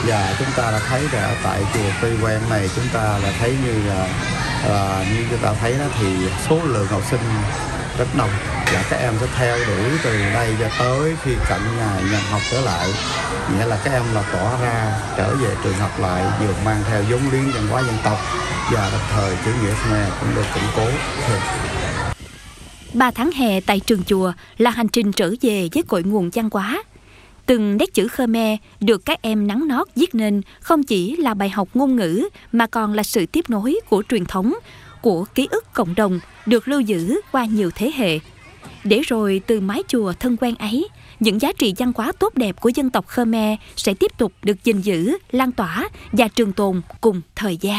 Và chúng ta đã thấy là ở tại chùa Tuy Quang này chúng ta là thấy như chúng ta thấy đó thì số lượng học sinh rất đông và các em sẽ theo đuổi từ đây cho tới khi cận ngày nhập học trở lại, nghĩa là các em là tỏ ra trở về trường học lại vừa mang theo vốn liếng văn hóa dân tộc và đồng thời chữ nghĩa Khmer cũng được củng cố thêm. 3 tháng hè tại trường chùa là hành trình trở về với cội nguồn văn hóa. Từng nét chữ Khmer được các em nắn nót viết nên không chỉ là bài học ngôn ngữ mà còn là sự tiếp nối của truyền thống, của ký ức cộng đồng được lưu giữ qua nhiều thế hệ. Để rồi từ mái chùa thân quen ấy, những giá trị văn hóa tốt đẹp của dân tộc Khmer sẽ tiếp tục được gìn giữ, lan tỏa và trường tồn cùng thời gian.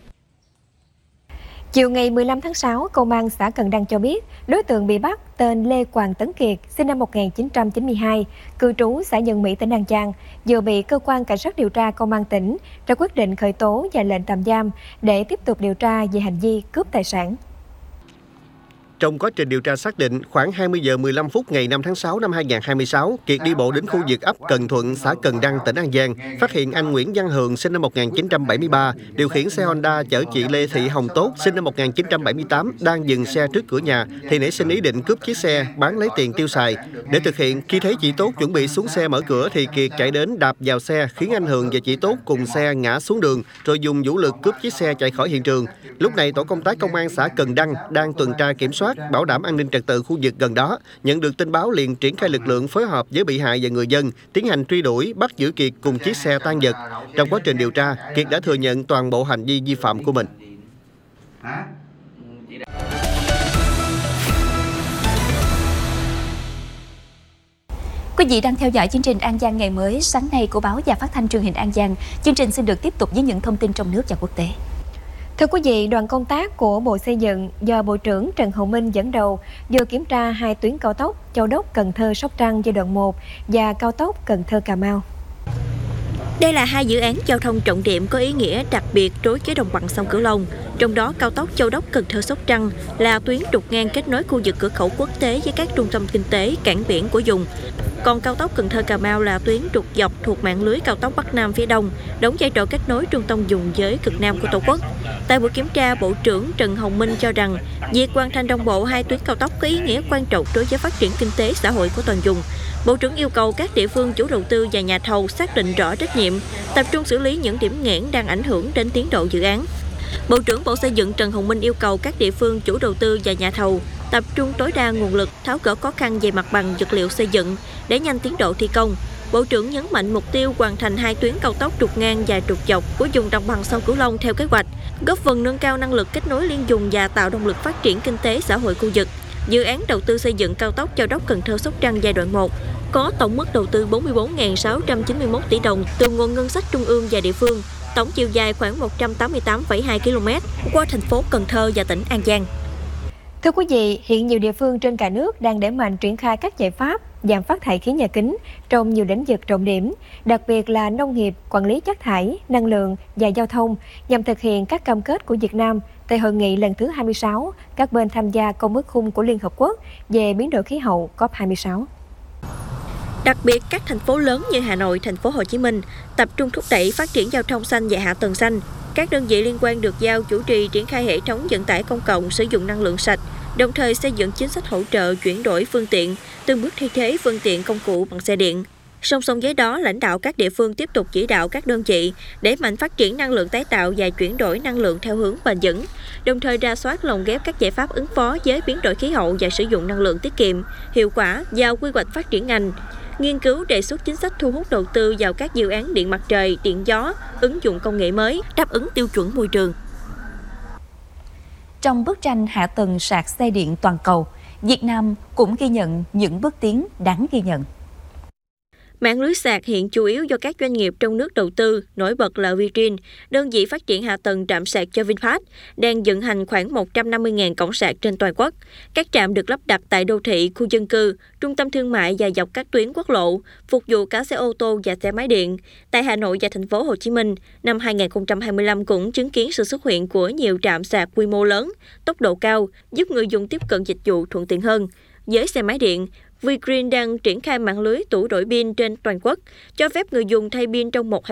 Chiều ngày 15 tháng 6, Công an xã Cần Đăng cho biết đối tượng bị bắt tên Lê Quang Tấn Kiệt, sinh năm 1992, cư trú xã Nhân Mỹ, tỉnh An Giang, vừa bị Cơ quan Cảnh sát điều tra Công an tỉnh ra quyết định khởi tố và lệnh tạm giam để tiếp tục điều tra về hành vi cướp tài sản. Trong quá trình điều tra xác định, khoảng 20 giờ 15 phút ngày 5 tháng 6 năm 2026, Kiệt đi bộ đến khu vực ấp Cần Thuận, xã Cần Đăng, tỉnh An Giang, phát hiện anh Nguyễn Văn Hường, sinh năm 1973, điều khiển xe Honda chở chị Lê Thị Hồng Tốt, sinh năm 1978, đang dừng xe trước cửa nhà, thì nảy sinh ý định cướp chiếc xe, bán lấy tiền tiêu xài. Để thực hiện, khi thấy chị Tốt chuẩn bị xuống xe mở cửa, thì Kiệt chạy đến đạp vào xe, khiến anh Hường và chị Tốt cùng xe ngã xuống đường, rồi dùng vũ lực cướp chiếc xe chạy khỏi hiện trường. Lúc này, tổ công tác công an xã Cần Đăng đang tuần tra kiểm soát, bảo đảm an ninh trật tự khu vực gần đó, nhận được tin báo liền triển khai lực lượng phối hợp với bị hại và người dân tiến hành truy đuổi, bắt giữ Kiệt cùng chiếc xe tang vật. Trong quá trình điều tra, Kiệt đã thừa nhận toàn bộ hành vi vi phạm của mình. Quý vị đang theo dõi chương trình An Giang ngày mới sáng nay của báo và phát thanh truyền hình An Giang. Chương trình xin được tiếp tục với những thông tin trong nước và quốc tế. Thưa quý vị, đoàn công tác của Bộ Xây dựng do Bộ trưởng Trần Hồng Minh dẫn đầu vừa kiểm tra 2 tuyến cao tốc Châu Đốc - Cần Thơ - Sóc Trăng giai đoạn 1 và cao tốc Cần Thơ - Cà Mau. Đây là 2 dự án giao thông trọng điểm có ý nghĩa đặc biệt đối với đồng bằng sông Cửu Long. Trong đó, cao tốc Châu Đốc - Cần Thơ - Sóc Trăng là tuyến trục ngang kết nối khu vực cửa khẩu quốc tế với các trung tâm kinh tế, cảng biển của vùng. Còn cao tốc Cần Thơ - Cà Mau là tuyến trục dọc thuộc mạng lưới cao tốc Bắc Nam phía Đông, đóng vai trò kết nối trung tâm vùng với cực Nam của Tổ quốc. Tại buổi kiểm tra, Bộ trưởng Trần Hồng Minh cho rằng việc hoàn thành đồng bộ 2 tuyến cao tốc có ý nghĩa quan trọng đối với phát triển kinh tế xã hội của toàn vùng. Bộ trưởng yêu cầu các địa phương chủ đầu tư và nhà thầu xác định rõ trách nhiệm, tập trung xử lý những điểm nghẽn đang ảnh hưởng đến tiến độ dự án. Bộ trưởng Bộ Xây dựng Trần Hồng Minh yêu cầu các địa phương chủ đầu tư và nhà thầu tập trung tối đa nguồn lực tháo gỡ khó khăn về mặt bằng vật liệu xây dựng để nhanh tiến độ thi công. Bộ trưởng nhấn mạnh mục tiêu hoàn thành 2 tuyến cao tốc trục ngang và trục dọc của vùng đồng bằng sông Cửu Long theo kế hoạch, góp phần nâng cao năng lực kết nối liên vùng và tạo động lực phát triển kinh tế xã hội khu vực. Dự án đầu tư xây dựng cao tốc Châu Đốc - Cần Thơ - Sóc Trăng giai đoạn 1 có tổng mức đầu tư 44.691 tỷ đồng từ nguồn ngân sách trung ương và địa phương, tổng chiều dài khoảng 188,2 km qua thành phố Cần Thơ và tỉnh An Giang. Thưa quý vị, hiện nhiều địa phương trên cả nước đang đẩy mạnh triển khai các giải pháp giảm phát thải khí nhà kính trong nhiều lĩnh vực trọng điểm, đặc biệt là nông nghiệp, quản lý chất thải, năng lượng và giao thông, nhằm thực hiện các cam kết của Việt Nam tại hội nghị lần thứ 26 các bên tham gia Công ước Khung của Liên Hợp Quốc về biến đổi khí hậu COP26. Đặc biệt, các thành phố lớn như Hà Nội, thành phố Hồ Chí Minh tập trung thúc đẩy phát triển giao thông xanh và hạ tầng xanh. Các đơn vị liên quan được giao chủ trì triển khai hệ thống vận tải công cộng sử dụng năng lượng sạch, đồng thời xây dựng chính sách hỗ trợ chuyển đổi phương tiện, từng bước thay thế phương tiện công cụ bằng xe điện. Song song với đó, lãnh đạo các địa phương tiếp tục chỉ đạo các đơn vị đẩy mạnh phát triển năng lượng tái tạo và chuyển đổi năng lượng theo hướng bền vững, đồng thời rà soát lồng ghép các giải pháp ứng phó với biến đổi khí hậu và sử dụng năng lượng tiết kiệm, hiệu quả vào quy hoạch phát triển ngành. Nghiên cứu đề xuất chính sách thu hút đầu tư vào các dự án điện mặt trời, điện gió, ứng dụng công nghệ mới, đáp ứng tiêu chuẩn môi trường. Trong bức tranh hạ tầng sạc xe điện toàn cầu, Việt Nam cũng ghi nhận những bước tiến đáng ghi nhận. Mạng lưới sạc hiện chủ yếu do các doanh nghiệp trong nước đầu tư, nổi bật là Virgin, đơn vị phát triển hạ tầng trạm sạc cho VinFast, đang vận hành khoảng 150.000 cổng sạc trên toàn quốc. Các trạm được lắp đặt tại đô thị, khu dân cư, trung tâm thương mại và dọc các tuyến quốc lộ, phục vụ cả xe ô tô và xe máy điện. Tại Hà Nội và thành phố Hồ Chí Minh, năm 2025 cũng chứng kiến sự xuất hiện của nhiều trạm sạc quy mô lớn, tốc độ cao, giúp người dùng tiếp cận dịch vụ thuận tiện hơn. Với xe máy điện, Vgreen đang triển khai mạng lưới tủ đổi pin trên toàn quốc, cho phép người dùng thay pin trong một